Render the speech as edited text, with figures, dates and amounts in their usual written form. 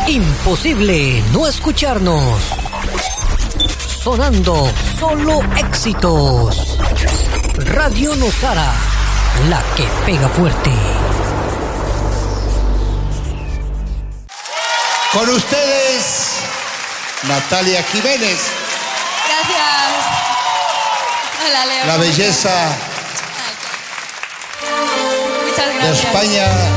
Imposible no escucharnos. Sonando solo éxitos. Radio Nosara, la que pega fuerte. Con ustedes, Natalia Jiménez. Gracias. Hola, Leo. La belleza Muchas de gracias. España